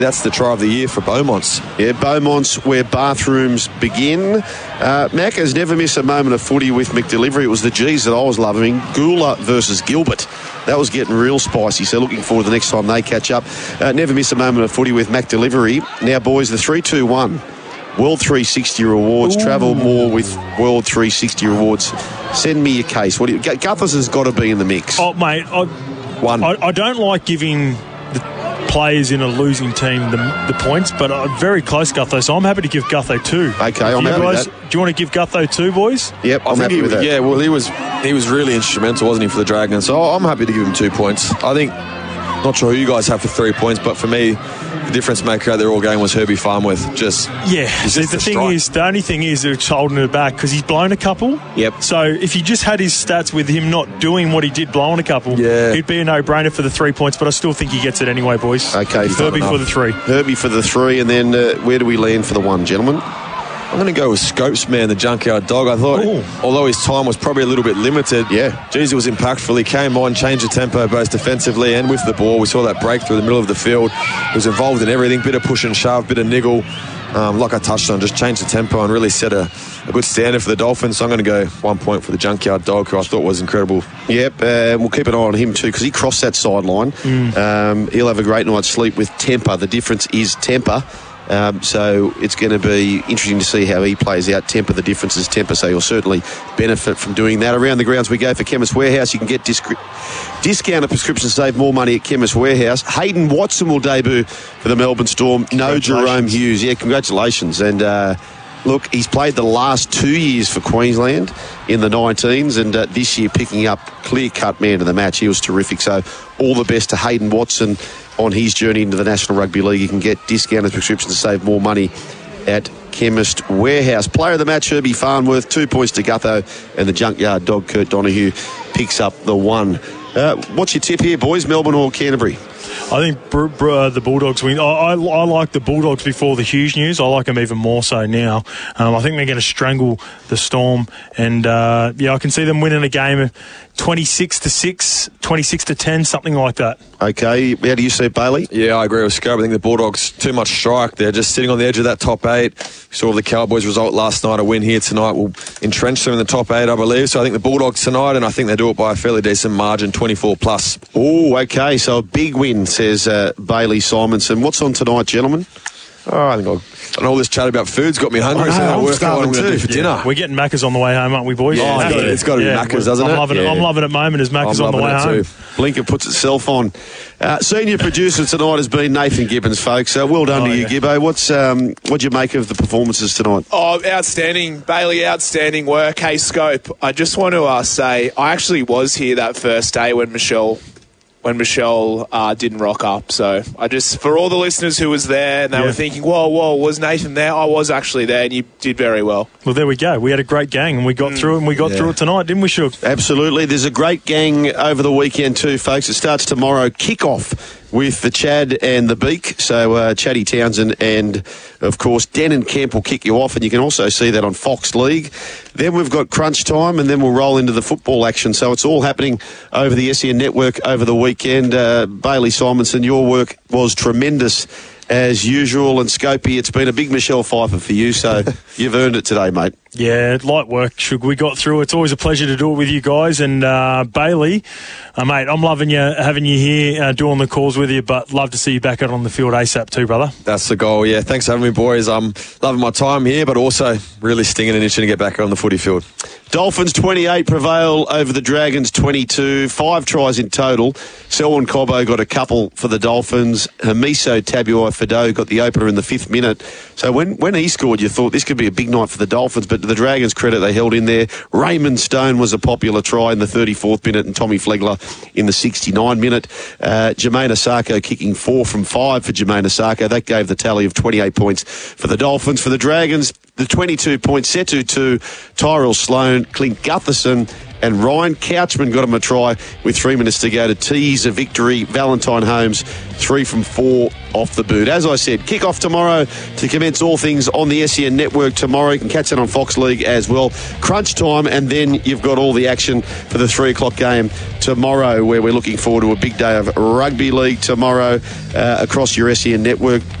That's the try of the year for Beaumont's. Yeah, Beaumont's where bathrooms begin. Mac has never missed a moment of footy with McDelivery. It was the G's that I was loving. Gula versus Gilbert. That was getting real spicy, so looking forward to the next time they catch up. Never miss a moment of footy with McDelivery. Now, boys, the 3-2-1. World 360 rewards. Ooh. Travel more with World 360 rewards. Send me your case. What do you, Gutherson's got to be in the mix. Oh, mate, I don't like giving the players in a losing team the points, but very close, Gutho, so I'm happy to give Gutho 2. Okay, I'm happy with that. Do you want to give Gutho 2, boys? Yep, I'm happy with that. Yeah, well, he was really instrumental, wasn't he, for the Dragons? So I'm happy to give him 2 points. I think, not sure who you guys have for 3 points, but for me, the difference maker out there all game was Herbie Farnworth. The only thing is they're holding it back because he's blown a couple. Yep. So if you just had his stats with him not doing what he did, blowing a couple, it'd be a no-brainer for the 3 points, but I still think he gets it anyway, boys. Okay. Herbie for the 3. Herbie for the 3, and then where do we land for the 1, gentlemen? I'm going to go with Scopes, man, the Junkyard Dog. I thought, although his time was probably a little bit limited, geez, it was impactful. He came on, changed the tempo both defensively and with the ball. We saw that breakthrough in the middle of the field. He was involved in everything, bit of push and shove, bit of niggle. Like I touched on, just changed the tempo and really set a good standard for the Dolphins. So I'm going to go 1 point for the Junkyard Dog, who I thought was incredible. Yep, we'll keep an eye on him too because he crossed that sideline. He'll have a great night's sleep with temper. The difference is temper. So it's going to be interesting to see how he plays out. Temper, the difference is temper, so you'll certainly benefit from doing that. Around the grounds we go for Chemist Warehouse. You can get discounted prescriptions, save more money at Chemist Warehouse. Hayden Watson will debut for the Melbourne Storm. No Jerome Hughes. Yeah, congratulations. And look, he's played the last 2 years for Queensland in the 19s, and this year picking up clear-cut man of the match. He was terrific. So all the best to Hayden Watson on his journey into the National Rugby League. You can get discounted prescriptions to save more money at Chemist Warehouse. Player of the match, Herbie Farnworth, 2 points to Gutho, and the Junkyard Dog, Kurt Donahue, picks up the 1. What's your tip here, boys? Melbourne or Canterbury? I think the Bulldogs win. I like the Bulldogs before the Hughes news. I like them even more so now. I think they're going to strangle the Storm, and I can see them winning a game 26-6, 26-10, something like that. Okay, how do you see it, Bailey? Yeah, I agree with Scope. I think the Bulldogs too much strike. They're just sitting on the edge of that top 8. We saw the Cowboys result last night. A win here tonight will entrench them in the top 8, I believe. So I think the Bulldogs tonight, and I think they do it by a fairly decent margin, 24+. Oh, okay. So a big win, says Bailey Simonson. What's on tonight, gentlemen? Oh, I think and all this chat about food's got me hungry, so I'll work out what I'm going to do for dinner. We're getting Macca's on the way home, aren't we, boys? Yeah, it's got to be Macca's, doesn't it? I'm loving it at the moment as Macca's on the way home. Blinker puts itself on. Senior producer tonight has been Nathan Gibbons, folks. Well done to you, Gibbo. What'd you make of the performances tonight? Oh, outstanding. Bailey, outstanding work. Hey, Scope, I just want to say I actually was here that first day when Michelle didn't rock up. So I just, for all the listeners who was there and they were thinking, whoa, was Nathan there? I was actually there, and you did very well. Well, there we go. We had a great gang, and we got through it, and we got through it tonight, didn't we, Shug? Absolutely. There's a great gang over the weekend too, folks. It starts tomorrow. Kick-off with the Chad and the Beak. So Chaddy Townsend and, of course, Den and Kemp will kick you off, and you can also see that on Fox League. Then we've got crunch time, and then we'll roll into the football action. So it's all happening over the SEN network over the weekend. Bailey Simonson, your work was tremendous as usual, and Scopey, it's been a big Michelle Pfeiffer for you, so you've earned it today, mate. Yeah, light work, Shug. We got through. It's always a pleasure to do it with you guys. And Bailey, mate, I'm loving having you here, doing the calls with you, but love to see you back out on the field ASAP too, brother. That's the goal, yeah. Thanks for having me, boys. I'm loving my time here, but also really stinging and itching to get back on the footy field. Dolphins 28 prevail over the Dragons 22. 5 tries in total. Selwyn Cobbo got a couple for the Dolphins. Hamiso Tabuai-Fidow got the opener in the 5th minute. So when he scored, you thought this could be a big night for the Dolphins, but to the Dragons' credit, they held in there. Raymond Stone was a popular try in the 34th minute, and Tommy Flegler in the 69th minute. Jermaine Asako kicking 4 from 5 for Jermaine Asako. That gave the tally of 28 points for the Dolphins. For the Dragons, the 22 points, Setu 2, Tyrell Sloan, Clint Gutherson, And Ryan Couchman got him a try with 3 minutes to go to tease a victory. Valentine Holmes, 3 from 4 off the boot. As I said, kick-off tomorrow to commence all things on the SEN network tomorrow. You can catch that on Fox League as well. Crunch time, and then you've got all the action for the 3 o'clock game tomorrow, where we're looking forward to a big day of rugby league tomorrow across your SEN network.